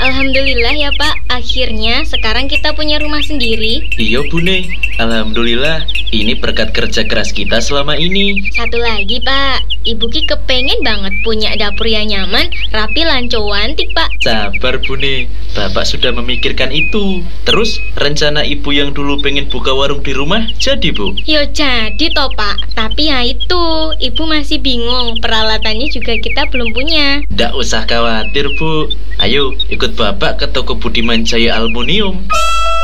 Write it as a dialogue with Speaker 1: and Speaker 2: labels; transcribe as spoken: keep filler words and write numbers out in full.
Speaker 1: Alhamdulillah ya Pak, akhirnya sekarang kita punya rumah sendiri.
Speaker 2: Iya Bune, alhamdulillah. Ini berkat kerja keras kita selama ini.
Speaker 1: Satu lagi Pak, Ibu Ki kepengen banget punya dapur yang nyaman, rapi, lanco, antik Pak.
Speaker 2: Sabar Bune, Bapak sudah memikirkan itu. Terus rencana Ibu yang dulu pengen buka warung di rumah jadi Bu?
Speaker 1: Yo jadi toh Pak, tapi ya itu, Ibu masih bingung, peralatannya juga kita belum punya.
Speaker 2: Nggak usah khawatir Bu. Ayo ikut Bapak ke toko Budiman Jaya Aluminium.